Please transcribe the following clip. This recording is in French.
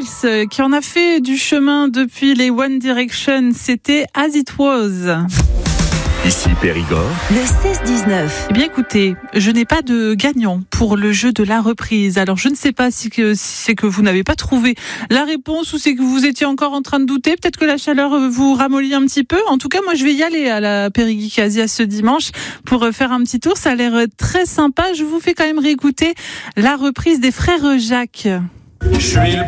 Miles qui en a fait du chemin depuis les One Direction. C'était As It Was. Ici Périgord. Le 16-19. Eh bien écoutez, je n'ai pas de gagnant pour le jeu de la reprise. Alors je ne sais pas si c'est que vous n'avez pas trouvé la réponse ou c'est que vous étiez encore en train de douter. Peut-être que la chaleur vous ramollit un petit peu. En tout cas, moi je vais y aller à la Périgord Asia ce dimanche pour faire un petit tour. Ça a l'air très sympa. Je vous fais quand même réécouter la reprise des frères Jacques. Je suis